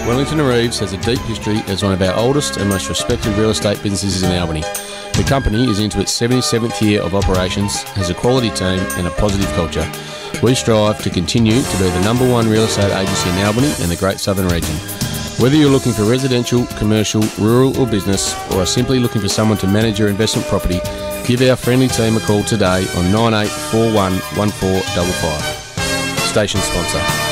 Wellington and Reeves has a deep history as one of our oldest and most respected real estate businesses in Albany. The company is into its 77th year of operations, has a quality team and a positive culture. We strive to continue to be the #1 real estate agency in Albany and the Great Southern Region. Whether you're looking for residential, commercial, rural or business, or are simply looking for someone to manage your investment property, give our friendly team a call today on 9841 1455. Station sponsor.